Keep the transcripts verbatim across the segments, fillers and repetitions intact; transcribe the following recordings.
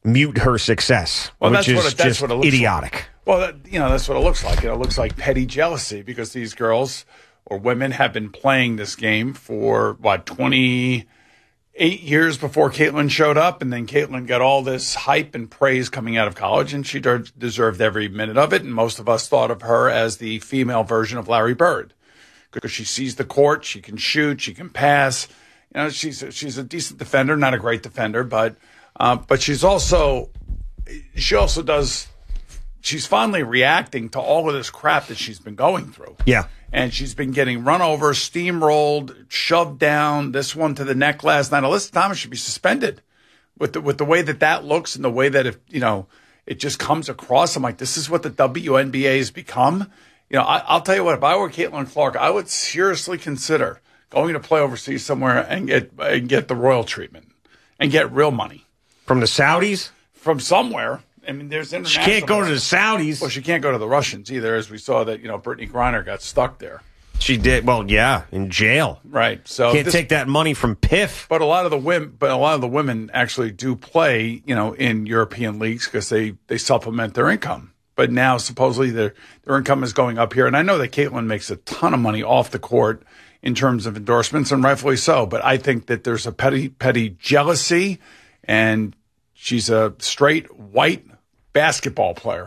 mute her success, well, which that's is what it, that's just what it looks idiotic. Like. Well, that, you know, that's what it looks like. You know, it looks like petty jealousy because these girls or women have been playing this game for, what, twenty-eight years before Caitlin showed up. And then Caitlin got all this hype and praise coming out of college, and she de- deserved every minute of it. And most of us thought of her as the female version of Larry Bird because she sees the court, she can shoot, she can pass. You know, she's a, she's a decent defender, not a great defender, but uh, but she's also she also does. She's finally reacting to all of this crap that she's been going through. Yeah. And she's been getting run over, steamrolled, shoved down, this one to the neck last night. Alyssa Thomas should be suspended with the, with the way that that looks and the way that, if you know, it just comes across. I'm like, this is what the W N B A has become. You know, I, I'll tell you what, if I were Caitlin Clark, I would seriously consider going to play overseas somewhere and get and get the royal treatment and get real money. From the Saudis? From somewhere. I mean, there's She international. can't go to the Saudis. Well, she can't go to the Russians either, as we saw that, you know, Brittany Griner got stuck there. She did. Well, yeah, in jail. Right. So can't this, take that money from Piff. But a lot of the women, but a lot of the women actually do play, you know, in European leagues because they, they supplement their income. But now supposedly their their income is going up here, and I know that Caitlin makes a ton of money off the court in terms of endorsements, and rightfully so. But I think that there's a petty petty jealousy, and she's a straight white basketball player,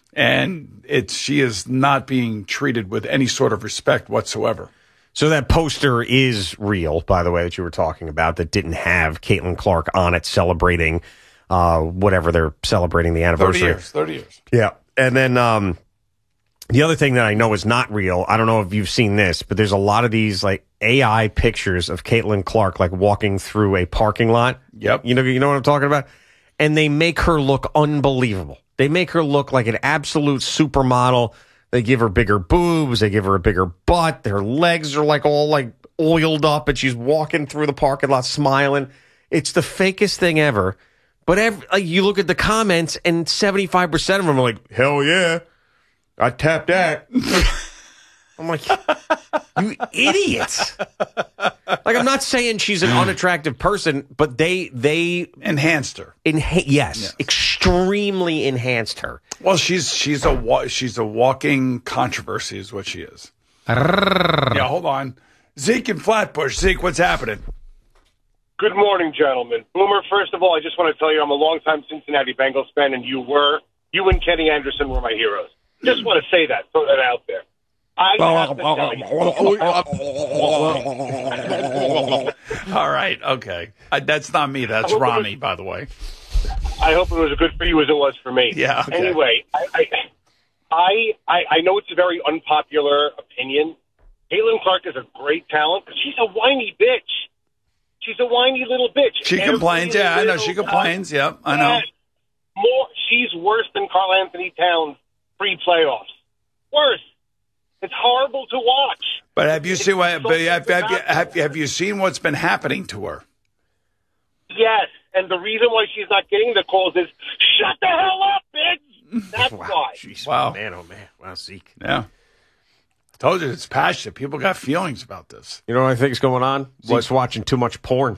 and it's she is not being treated with any sort of respect whatsoever. So that poster is real, by the way, that you were talking about, that didn't have Caitlin Clark on it celebrating uh, whatever they're celebrating the anniversary. Thirty years. Thirty years. Yeah, and then um, the other thing that I know is not real. I don't know if you've seen this, but there's a lot of these like A I pictures of Caitlin Clark like walking through a parking lot. Yep. You know, you know what I'm talking about. And they make her look unbelievable. They make her look like an absolute supermodel. They give her bigger boobs. They give her a bigger butt. Their legs are like all like oiled up, and she's walking through the parking lot smiling. It's the fakest thing ever. But every, like, you look at the comments, and seventy-five percent of them are like, hell yeah, I tapped that. I'm like, you idiots. Like, I'm not saying she's an unattractive person, but they they enhanced her. Enha- yes, yes, extremely enhanced her. Well, she's she's a wa- she's a walking controversy, is what she is. Yeah, hold on, Zeke in Flatbush. Zeke, what's happening? Good morning, gentlemen. Boomer, first of all, I just want to tell you I'm a longtime Cincinnati Bengals fan, and you were you and Kenny Anderson were my heroes. Just want to say that, throw that out there. I have to tell you. All right, okay. Uh, that's not me. That's Ronnie, was, by the way. I hope it was as good for you as it was for me. Yeah. Okay. Anyway, I, I, I, I know it's a very unpopular opinion. Caitlin Clark is a great talent, but she's a whiny bitch. She's a whiny little bitch. She Every complains. Yeah, I know. She complains. Yep, I know. More. She's worse than Karl Anthony Towns pre-playoffs. Worse. It's horrible to watch. But have you seen what? But have, have, you, have, have you seen what's been happening to her? Yes, and the reason why she's not getting the calls is shut the hell up, bitch. That's wow. why. Jeez, wow, man, oh man, wow, Zeke. Yeah, I told you it's passionate. People got feelings about this. You know what I think's going on? What? Zeke's watching too much porn.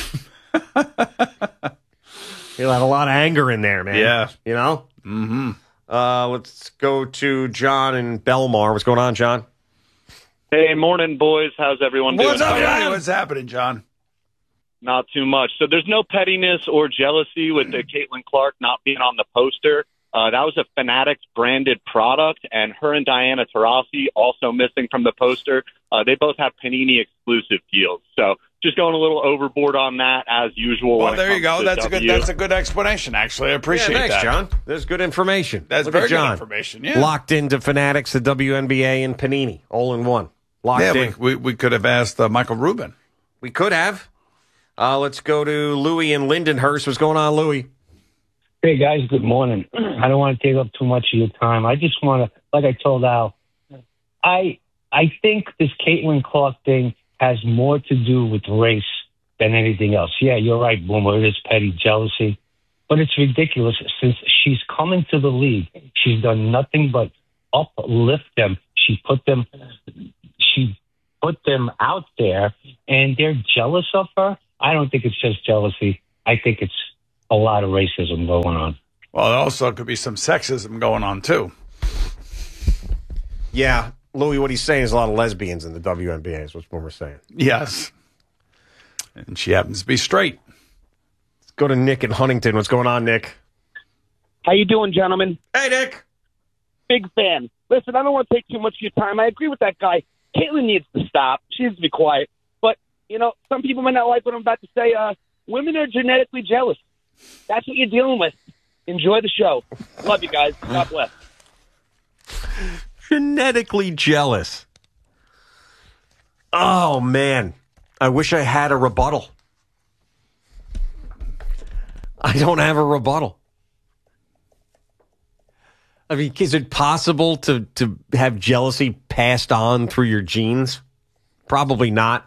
He'll have a lot of anger in there, man. Yeah, you know. Mm-hmm. Uh, let's go to John in Belmar. What's going on, John? Hey, morning, boys. How's everyone doing? What's up, John? What's happening, John? Not too much. So there's no pettiness or jealousy with the Caitlin Clark not being on the poster. Uh, that was a Fanatics branded product, and her and Diana Taurasi also missing from the poster. Uh, they both have Panini exclusive deals. So just going a little overboard on that as usual. Well, there you go. That's w. a good. That's a good explanation. Actually, I appreciate yeah, thanks, that, John. That's good information. That's Look very at John. good information. Yeah, locked into Fanatics, the W N B A, and Panini, all in one. Locked yeah, in. we, we we could have asked uh, Michael Rubin. We could have. Uh, let's go to Louis in Lindenhurst. What's going on, Louis? Hey, guys, good morning. I don't want to take up too much of your time. I just want to, like I told Al, I I think this Caitlin Clark thing has more to do with race than anything else. Yeah, you're right, Boomer. It is petty jealousy. But it's ridiculous. Since she's come into the league, she's done nothing but uplift them. She put them, she put them out there, and they're jealous of her. I don't think it's just jealousy. I think it's a lot of racism going on. Well, it also could be some sexism going on, too. Yeah. Louis, what he's saying is a lot of lesbians in the W N B A is what we're saying. Yes. And she happens to be straight. Let's go to Nick in Huntington. What's going on, Nick? How you doing, gentlemen? Hey, Nick. Big fan. Listen, I don't want to take too much of your time. I agree with that guy. Caitlyn needs to stop. She needs to be quiet. But, you know, some people might not like what I'm about to say. Uh, women are genetically jealous. That's what you're dealing with. Enjoy the show. Love you guys. God bless. Genetically jealous. Oh, man. I wish I had a rebuttal. I don't have a rebuttal. I mean, is it possible to, to have jealousy passed on through your genes? Probably not.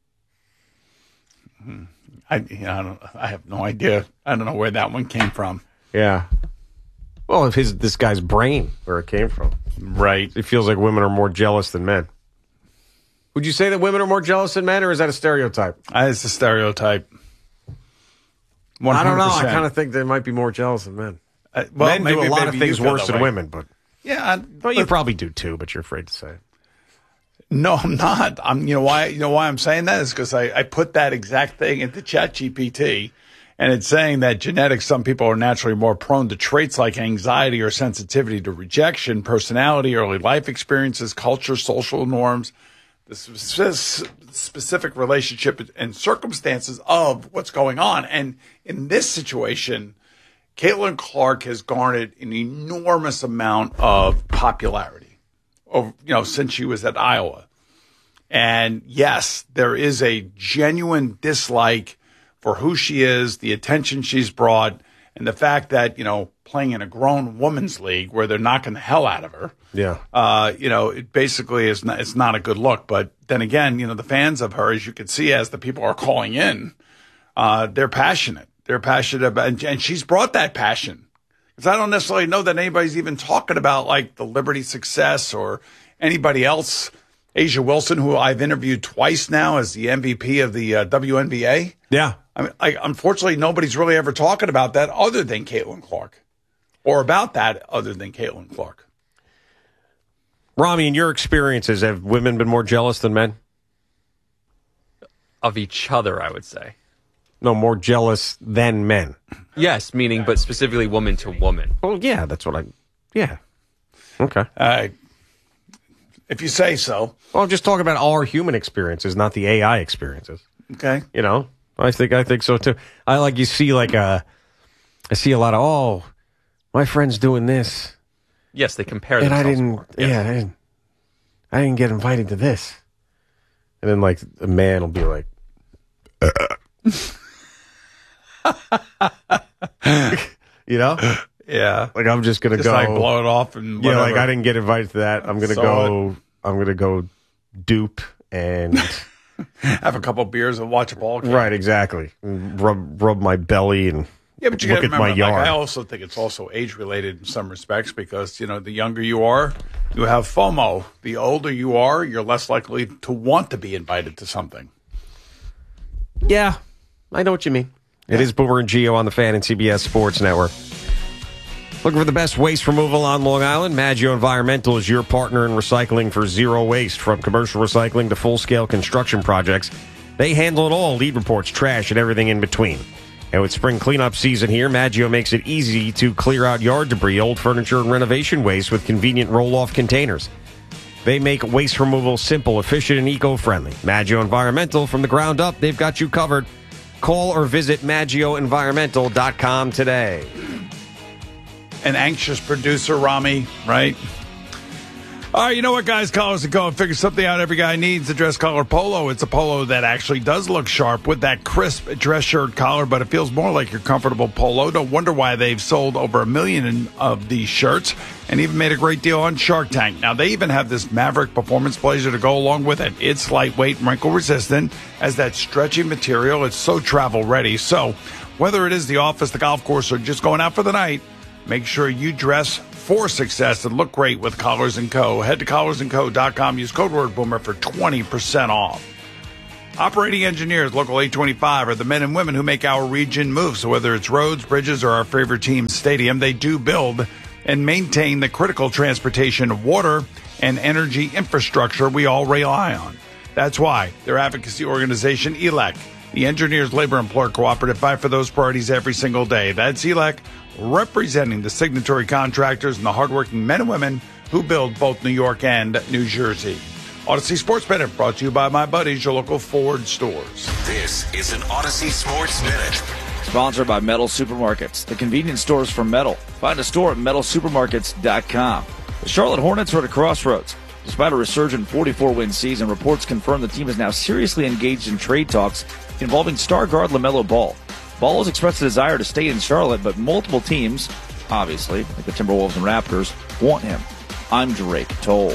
I, you know, I, don't, I have no idea. I don't know where that one came from. Yeah. Well, if his this guy's brain, where it came from. Right. It feels like women are more jealous than men. Would you say that women are more jealous than men, or is that a stereotype? Uh, it's a stereotype. one hundred percent. I don't know. I kind of think they might be more jealous than men. Uh, well, men maybe, do a lot maybe of things you feel worse that than way. women, but yeah, I, well, you probably do too. But you're afraid to say it. No, I'm not. I'm. You know why? You know why I'm saying that is because I, I put that exact thing into ChatGPT, and it's saying that genetics. Some people are naturally more prone to traits like anxiety or sensitivity to rejection, personality, early life experiences, culture, social norms, the specific relationship and circumstances of what's going on. And in this situation, Caitlin Clark has garnered an enormous amount of popularity. Over, you know, since she was at Iowa. And yes, there is a genuine dislike for who she is, the attention she's brought, and the fact that, you know, playing in a grown women's league where they're knocking the hell out of her. Yeah. Uh, you know, it basically is not, it's not a good look. But then again, you know, the fans of her, as you can see, as the people are calling in, uh, they're passionate. They're passionate about, and, and she's brought that passion. Because I don't necessarily know that anybody's even talking about like the Liberty Success or anybody else. Asia Wilson, who I've interviewed twice now as the M V P of the uh, W N B A. Yeah. I mean, like, unfortunately, nobody's really ever talking about that other than Caitlin Clark, or about that other than Caitlin Clark. Rami, in your experiences, have women been more jealous than men? Of each other, I would say. No, more jealous than men. Yes, meaning, but specifically woman to woman. Well, yeah, that's what I. Yeah. Okay. Uh, if you say so. Well, I'm just talking about our human experiences, not the A I experiences. Okay. You know, I think I think so too. I like you see like a. I see a lot of oh, my friend's doing this. Yes, they compare and I themselves didn't. more. Yes. Yeah, I didn't. I didn't get invited to this. And then like a man will be like. You know? Yeah. Like I'm just gonna Just go like blow it off and yeah, whatever. like I didn't get invited to that. I'm gonna So go I'm gonna go dupe and have a couple beers and watch a ball game. right, exactly. Rub rub my belly and Yeah, but you look got to at my remember, like, yard. I also think it's also age related in some respects because, you know, the younger you are, you have FOMO. The older you are, you're less likely to want to be invited to something. Yeah, I know what you mean. It is Boomer and Gio on the Fan and C B S Sports Network. Looking for the best waste removal on Long Island? Maggio Environmental is your partner in recycling for zero waste. From commercial recycling to full-scale construction projects, they handle it all. Lead reports, trash, and everything in between. And with spring cleanup season here, Maggio makes it easy to clear out yard debris, old furniture, and renovation waste with convenient roll-off containers. They make waste removal simple, efficient, and eco-friendly. Maggio Environmental, from the ground up, they've got you covered. Call or visit maggio environmental dot com today. An anxious producer, Rami, right? All right, you know what, guys? Callers and go and figure something out every guy needs. A dress collar polo. It's a polo that actually does look sharp with that crisp dress shirt collar, but it feels more like your comfortable polo. Don't wonder why they've sold over a million of these shirts and even made a great deal on Shark Tank. Now, they even have this Maverick Performance Blazer to go along with it. It's lightweight, wrinkle-resistant, as that stretchy material. It's so travel-ready. So whether it is the office, the golf course, or just going out for the night, make sure you dress for success and look great with Collars and Co. Head to collars and co dot com. Use code word Boomer for twenty percent off. Operating engineers, Local eight twenty-five, are the men and women who make our region move. So whether it's roads, bridges, or our favorite team's stadium, they do build and maintain the critical transportation of water and energy infrastructure we all rely on. That's why their advocacy organization, E L E C, the Engineers Labor Employer Cooperative, fight for those priorities every single day. That's E L E C, representing the signatory contractors and the hardworking men and women who build both New York and New Jersey. Odyssey Sports Minute brought to you by my buddies, your local Ford stores. This is an Odyssey Sports Minute. Sponsored by Metal Supermarkets, the convenience stores for metal. Find a store at metal supermarkets dot com. The Charlotte Hornets are at a crossroads. Despite a resurgent forty-four win season, reports confirm the team is now seriously engaged in trade talks involving star guard LaMelo Ball. Ball has expressed a desire to stay in Charlotte, but multiple teams, obviously, like the Timberwolves and Raptors, want him. I'm Drake Toll.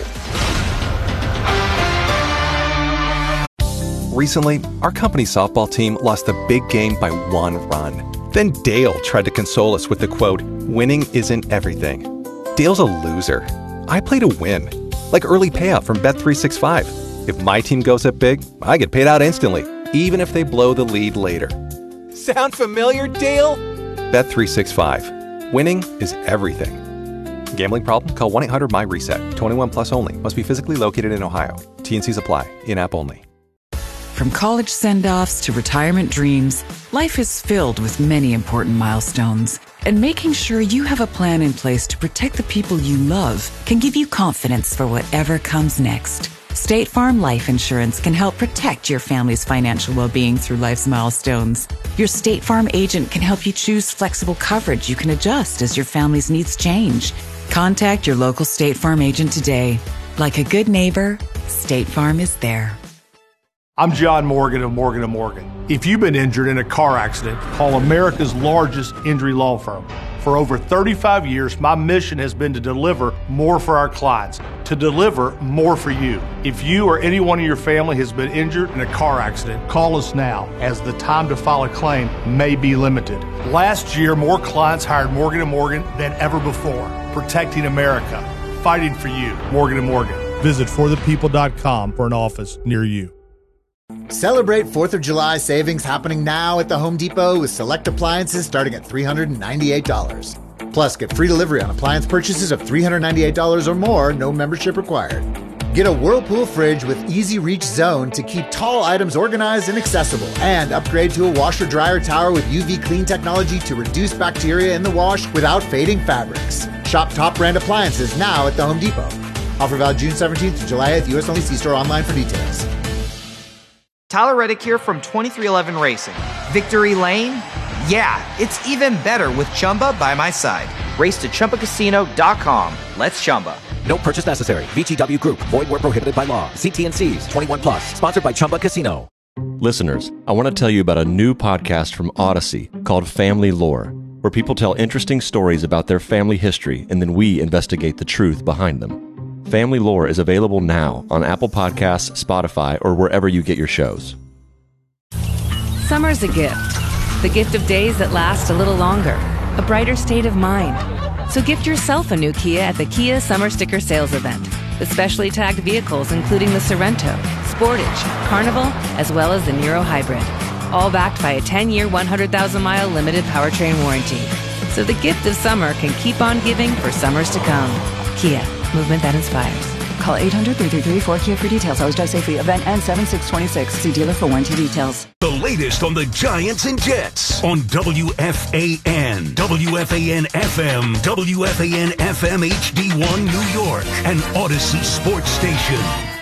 Recently, our company softball team lost a big game by one run. Then Dale tried to console us with the quote, "Winning isn't everything." Dale's a loser. I play to win. Like early payout from Bet three sixty-five. If my team goes up big, I get paid out instantly, even if they blow the lead later. Sound familiar, Dale? Bet three sixty-five. Winning is everything. Gambling problem? Call one eight hundred M Y reset. twenty-one plus only. Must be physically located in Ohio. T N Cs apply. In-app only. From college send-offs to retirement dreams, life is filled with many important milestones. And making sure you have a plan in place to protect the people you love can give you confidence for whatever comes next. State Farm Life Insurance can help protect your family's financial well-being through life's milestones. Your State Farm agent can help you choose flexible coverage you can adjust as your family's needs change. Contact your local State Farm agent today. Like a good neighbor, State Farm is there. I'm John Morgan of Morgan and Morgan. If you've been injured in a car accident, call America's largest injury law firm. For over thirty-five years, my mission has been to deliver more for our clients, to deliver more for you. If you or anyone in your family has been injured in a car accident, call us now, as the time to file a claim may be limited. Last year, more clients hired Morgan and Morgan than ever before, protecting America, fighting for you. Morgan and Morgan. Visit for the people dot com for an office near you. Celebrate fourth of July savings happening now at the Home Depot with select appliances starting at three hundred ninety-eight dollars. Plus, get free delivery on appliance purchases of three hundred ninety-eight dollars or more, no membership required. Get a Whirlpool fridge with Easy Reach Zone to keep tall items organized and accessible. And upgrade to a washer-dryer tower with U V clean technology to reduce bacteria in the wash without fading fabrics. Shop top brand appliances now at the Home Depot. Offer valid June seventeenth to July eighth. U S only. See store online for details. Tyler Reddick here from twenty-three eleven Racing. Victory Lane? Yeah, it's even better with Chumba by my side. Race to Chumba Casino dot com. Let's Chumba. No purchase necessary. V G W Group. Void where prohibited by law. See T N Cs. twenty-one plus. Sponsored by Chumba Casino. Listeners, I want to tell you about a new podcast from Odyssey called Family Lore, where people tell interesting stories about their family history and then we investigate the truth behind them. Family Lore is available now on Apple Podcasts, Spotify, or wherever you get your shows. Summer's a gift. The gift of days that last a little longer. A brighter state of mind. So gift yourself a new Kia at the Kia Summer Sticker Sales Event. The specially tagged vehicles including the Sorrento, Sportage, Carnival, as well as the Niro Hybrid. All backed by a ten-year, one hundred thousand mile limited powertrain warranty. So the gift of summer can keep on giving for summers to come. Kia. Movement that inspires. Call eight hundred, three three three, four K I A for details. Always drive safely. Event ends seven six twenty-six. See dealer for warranty details. The latest on the Giants and Jets on W F A N, W F A N F M, W F A N F M H D one New York, and Odyssey Sports Station.